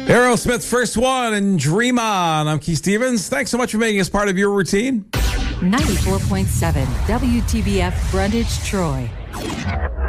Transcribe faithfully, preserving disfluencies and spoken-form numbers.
Aerosmith's First One and Dream On. I'm Keith Stevens. Thanks so much for making us part of your routine. ninety-four point seven W T B F Brundage, Troy.